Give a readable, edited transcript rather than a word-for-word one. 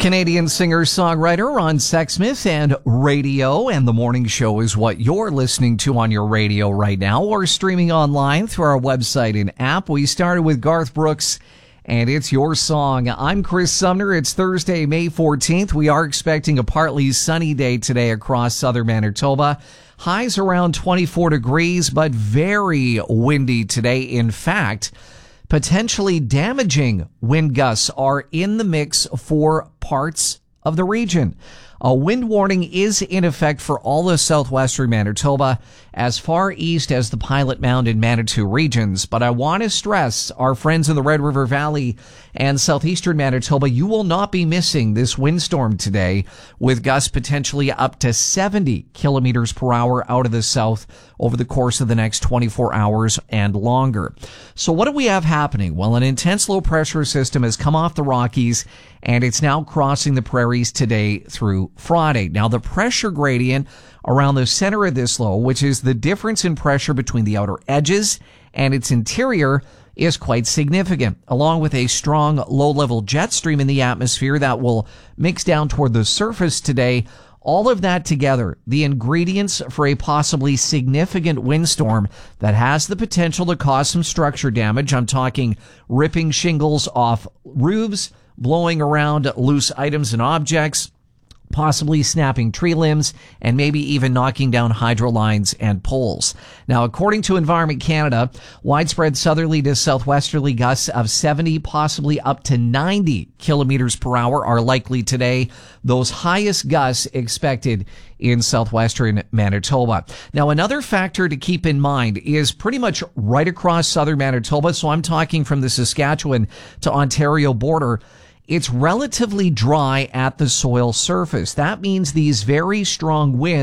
Canadian singer-songwriter Ron Sexsmith and radio, and the morning show is what you're listening to on your radio right now or streaming online through our website and app. We started with Garth Brooks, and it's your song. I'm Chris Sumner. It's Thursday, May 14th. We are expecting a partly sunny day today across southern Manitoba. Highs around 24 degrees, but very windy today. In fact, potentially damaging wind gusts are in the mix for parts of the region. A wind warning is in effect for all of southwestern Manitoba, as far east as the Pilot Mound and Manitou regions. But I want to stress, our friends in the Red River Valley and southeastern Manitoba, you will not be missing this windstorm today, with gusts potentially up to 70 kilometers per hour out of the south over the course of the next 24 hours and longer. So what do we have happening? Well, an intense low pressure system has come off the Rockies, and it's now crossing the prairies today through Friday. Now, the pressure gradient around the center of this low, which is the difference in pressure between the outer edges and its interior, is quite significant, along with a strong low-level jet stream in the atmosphere that will mix down toward the surface today. All of that together, the ingredients for a possibly significant windstorm that has the potential to cause some structure damage. I'm talking ripping shingles off roofs, blowing around loose items and objects, possibly snapping tree limbs, and maybe even knocking down hydro lines and poles. Now, according to Environment Canada, widespread southerly to southwesterly gusts of 70, possibly up to 90 kilometers per hour are likely today. Those highest gusts expected in southwestern Manitoba. Now, another factor to keep in mind is pretty much right across southern Manitoba. So I'm talking from the Saskatchewan to Ontario border. It's relatively dry at the soil surface. That means these very strong winds